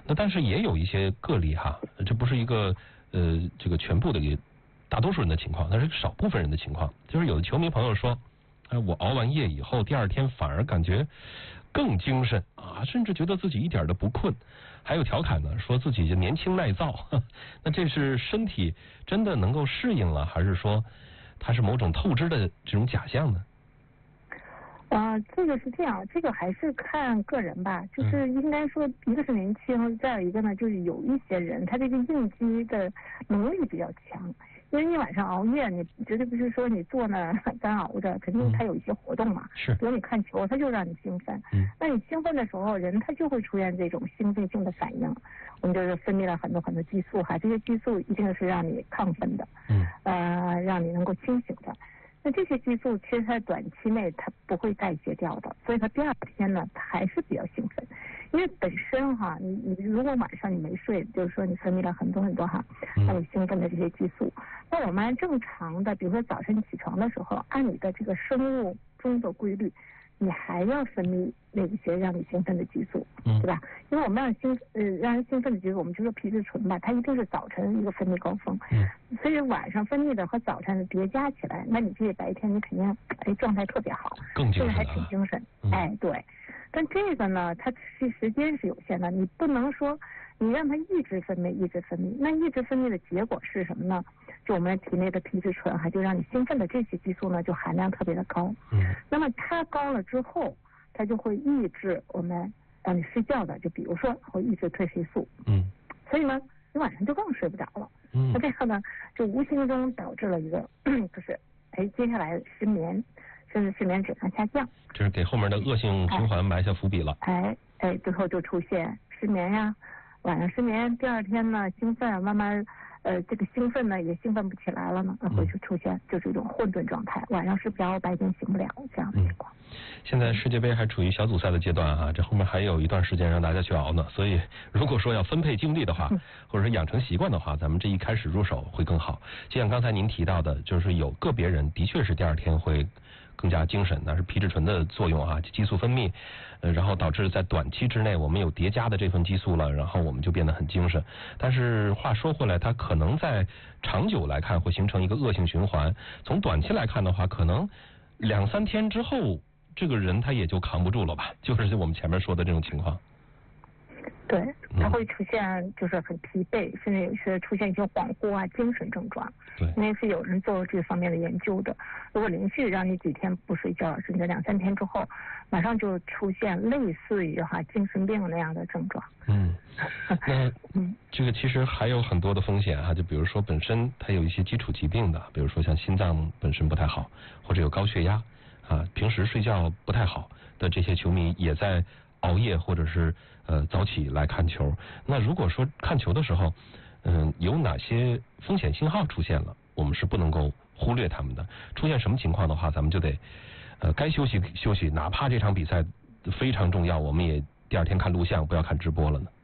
那但是也有一些个例哈，这不是一个这个全部的大多数人的情况，那是少部分人的情况。就是有的球迷朋友说，我熬完夜以后，第二天反而感觉更精神啊，甚至觉得自己一点都不困。还有调侃呢，说自己就年轻耐造。那这是身体真的能够适应了，还是说它是某种透支的这种假象呢？ 这个是这样，这个还是看个人吧，就是应该说，一个是年轻，再有一个呢，就是有一些人他这个应激的能力比较强，因为你晚上熬夜，你绝对不是说你坐那干熬着，肯定他有一些活动嘛， 是， 比如你看球，他就让你兴奋，那你兴奋的时候，人他就会出现这种兴奋性的反应，我们就是分泌了很多很多激素哈，这些激素一定是让你亢奋的，让你能够清醒的。那这些激素其实在短期内它不会代谢掉的，所以它第二天呢，它还是比较兴奋。因为本身哈，你如果晚上你没睡，就是说你分泌了很多很多哈让你兴奋的这些激素。那我们按正常的，比如说早晨起床的时候，按你的这个生物钟的规律，你还要分泌那些让你兴奋的激素，对吧？因为我们让人兴奋的激素，我们就说皮质醇吧，它一定是早晨一个分泌高峰，所以晚上分泌的和早晨的叠加起来，那你这白天你肯定状态特别好， 更精神， 还挺精神，对。但这个呢，它时间是有限的，你不能说你让它一直分泌，那一直分泌的结果是什么呢？就我们体内的皮质醇就让你兴奋的这些激素呢，就含量特别的高。那么它高了之后，它就会抑制我们让你睡觉的，就比如说会抑制褪黑素。所以呢，你晚上就更睡不着了。那这个呢，就无形中导致了一个就是接下来失眠，甚至睡眠质量下降。 这是给后面的恶性循环埋下伏笔了。 最后就出现失眠呀，晚上失眠，第二天呢兴奋，慢慢这个兴奋呢也兴奋不起来了呢，会出现就是一种混沌状态，晚上睡不着，白天醒不了这样的情况。 现在世界杯还处于小组赛的阶段啊，这后面还有一段时间让大家去熬呢，所以如果说要分配精力的话，或者是养成习惯的话，咱们这一开始入手会更好。就像刚才您提到的，就是有个别人的确是第二天会更加精神，那是皮质醇的作用啊，激素分泌，然后导致在短期之内我们有叠加的这份激素了，然后我们就变得很精神。但是话说回来，它可能在长久来看会形成一个恶性循环。从短期来看的话，可能2-3天之后，这个人他也就扛不住了吧，就是我们前面说的这种情况。 对，它会出现就是很疲惫，甚至有些出现一些恍惚啊、精神症状。 对， 因为是有人做这方面的研究的。如果连续让你几天不睡觉，甚至2-3天之后，马上就出现类似于精神病那样的症状。 那这个其实还有很多的风险就比如说本身它有一些基础疾病的，比如说像心脏本身不太好，或者有高血压平时睡觉不太好的这些球迷也在熬夜或者是早起来看球。那如果说看球的时候有哪些风险信号出现了，我们是不能够忽略他们的。出现什么情况的话，咱们就得该休息休息，哪怕这场比赛非常重要，我们也第二天看录像，不要看直播了呢。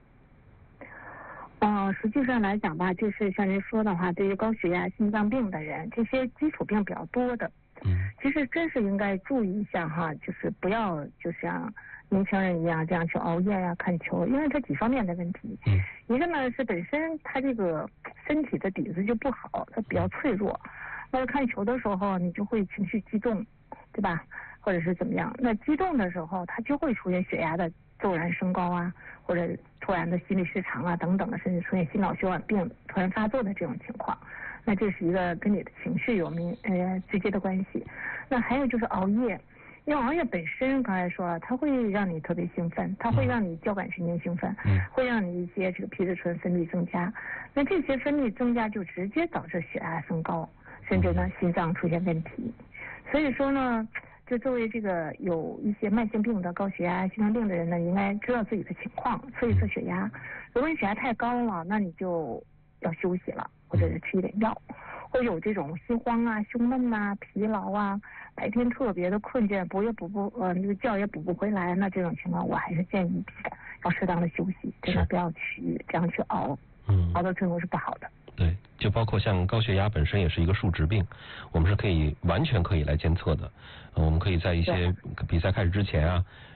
实际上来讲吧，就是像您说的话，对于高血压、心脏病的人，这些基础病比较多的，其实真是应该注意一下就是不要就像年轻人一样这样去熬夜呀、看球，因为它几方面的问题。一个呢是本身他这个身体的底子就不好，他比较脆弱。那看球的时候，你就会情绪激动，对吧？或者是怎么样？那激动的时候，它就会出现血压的骤然升高或者突然的心律失常等等的，甚至出现心脑血管病突然发作的这种情况。那这是一个跟你的情绪有直接的关系。那还有就是熬夜。因为熬夜本身刚才说了，它会让你特别兴奋，它会让你交感神经兴奋，会让你一些这个皮质醇分泌增加。那这些分泌增加就直接导致血压升高，甚至呢心脏出现问题。所以说呢，就作为这个有一些慢性病的高血压、心脏病的人呢，应该知道自己的情况，测一测血压。如果你血压太高了，那你就要休息了，或者是吃一点药。会有这种心慌胸闷疲劳白天特别的困倦，那个觉也补不回来，那这种情况我还是建议要适当的休息，真的不要去这样去熬，熬到最后是不好的。 对，就包括像高血压本身也是一个数值病，我们是完全可以来监测的。我们可以在一些比赛开始之前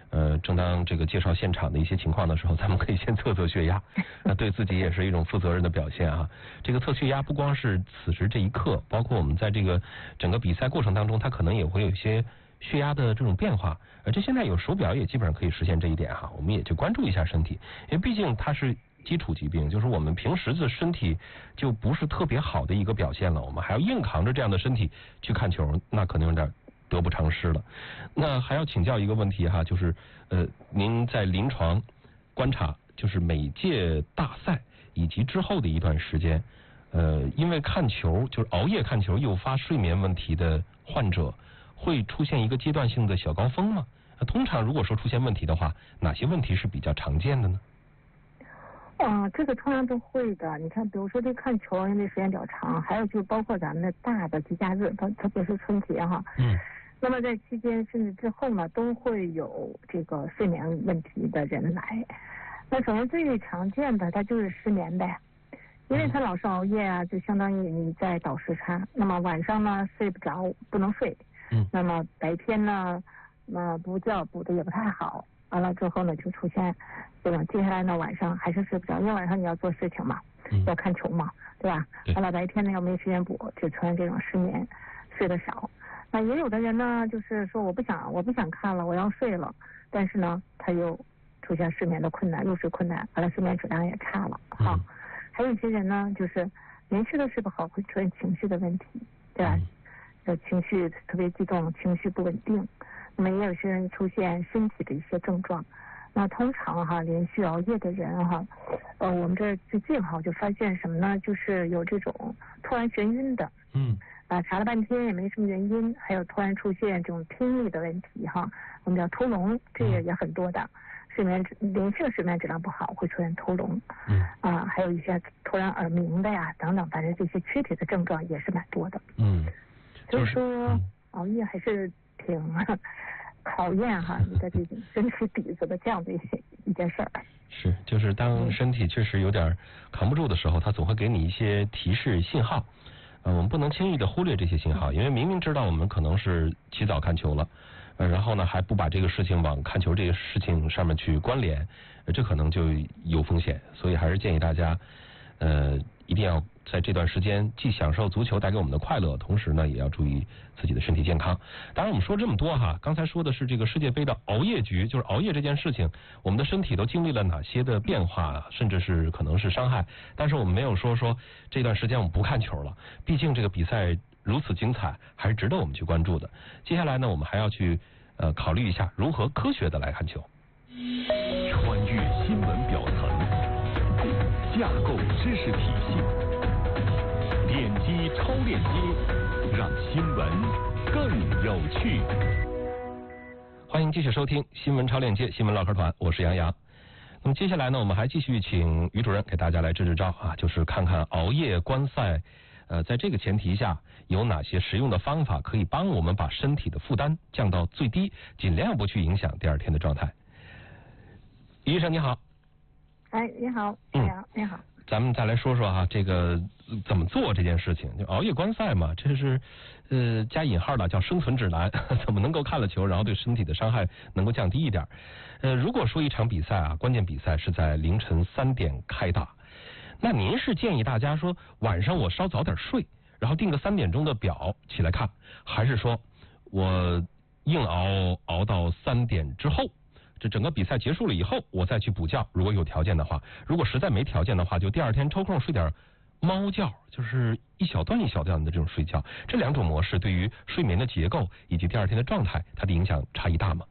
正当这个介绍现场的一些情况的时候，咱们可以先测测血压，那对自己也是一种负责任的表现啊。这个测血压不光是此时这一刻，包括我们在这个整个比赛过程当中，它可能也会有一些血压的这种变化，这现在有手表也基本上可以实现这一点哈。我们也去关注一下身体，因为毕竟它是基础疾病，就是我们平时的身体就不是特别好的一个表现了，我们还要硬扛着这样的身体去看球，那可能有点得不偿失了。那还要请教一个问题哈，就是您在临床观察，就是每届大赛以及之后的一段时间，因为看球就是熬夜看球诱发睡眠问题的患者，会出现一个阶段性的小高峰吗？通常如果说出现问题的话，哪些问题是比较常见的呢？ 这个通常都会的。你看，比如说这看球，因为时间比较长，还有就包括咱们的大的节假日，特别是春节哈。那么在期间甚至之后呢，都会有这个睡眠问题的人来。那首先最常见的，它就是失眠呗，因为他老是熬夜啊，就相当于你在倒时差。那么晚上呢睡不着，不能睡。那么白天呢，补觉补的也不太好。完了之后呢，就出现这种接下来呢晚上还是睡不着，因为晚上你要做事情嘛，要看球嘛，对吧？完了白天呢又没时间补，就出现这种失眠，睡得少。那也有的人呢，就是说我不想看了，我要睡了，但是呢他又出现失眠的困难，入睡困难，完了睡眠质量也差了哈。还有一些人呢，就是连续都睡不好，会出现情绪的问题，对吧？情绪特别激动，情绪不稳定。那么也有些人出现身体的一些症状。那通常哈，连续熬夜的人哈，我们这最近哈就发现什么呢？就是有这种突然眩晕的，查了半天也没什么原因，还有突然出现这种听力的问题哈，我们叫突聋，这也很多的。连续睡眠质量不好会出现突聋，还有一些突然耳鸣的呀等等，反正这些躯体的症状也是蛮多的。所以说熬夜还是挺考验哈你的这种身体底子的这样的一件事儿。 是，就是当身体确实有点扛不住的时候，它总会给你一些提示信号。我们不能轻易的忽略这些信号，因为明明知道我们可能是起早看球了，然后呢还不把这个事情往看球这个事情上面去关联，这可能就有风险。所以还是建议大家一定要在这段时间既享受足球带给我们的快乐，同时呢也要注意自己的身体健康。当然我们说这么多哈，刚才说的是这个世界杯的熬夜局，就是熬夜这件事情，我们的身体都经历了哪些的变化，甚至是可能是伤害。但是我们没有说这段时间我们不看球了，毕竟这个比赛如此精彩，还是值得我们去关注的。接下来呢，我们还要去考虑一下如何科学的来看球。 穿越新闻表层，架构知识体系，点击超链接，让新闻更有趣。 欢迎继续收听新闻超链接新闻唠嗑团，我是杨洋。那么接下来呢，我们还继续请于主任给大家来支支招啊，就是看看熬夜观赛，在这个前提下有哪些实用的方法可以帮我们把身体的负担降到最低，尽量不去影响第二天的状态。于医生你好。 你好，你好。 咱们再来说说哈，这个怎么做这件事情？就熬夜观赛嘛，这是加引号的叫生存指南，怎么能够看了球，然后对身体的伤害能够降低一点？如果说一场比赛啊，关键比赛是在凌晨3点开打，那您是建议大家说晚上我稍早点睡，然后定个3点钟的表起来看，还是说我硬熬到3点之后？这整个比赛结束了以后，我再去补觉，如果有条件的话；如果实在没条件的话，就第二天抽空睡点猫觉，就是一小段一小段的这种睡觉。这两种模式对于睡眠的结构以及第二天的状态，它的影响差异大吗？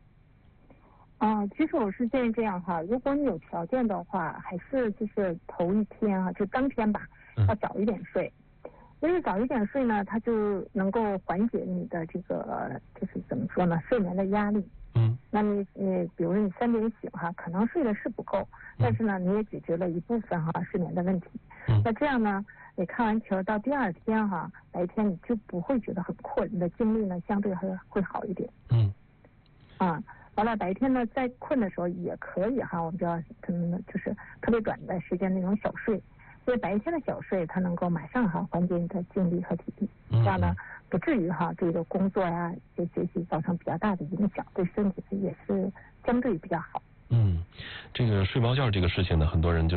其实我是建议这样哈，如果你有条件的话，还是就是头一天就当天吧，要早一点睡。因为早一点睡呢，它就能够缓解你的这个就是怎么说呢，睡眠的压力。那你比如说你3点醒哈，可能睡的是不够，但是呢你也解决了一部分睡眠的问题。那这样呢，你看完球到第二天白天你就不会觉得很困，你的精力呢相对会好一点。完了白天呢在困的时候也可以我们就要就是特别短的时间那种小睡， 些白天的小睡，它能够马上缓解你的精力和体力，这样呢不至于对这个工作呀、这学习造成比较大的影响，对身体也是相对比较好。 这个睡猫觉这个事情呢，很多人就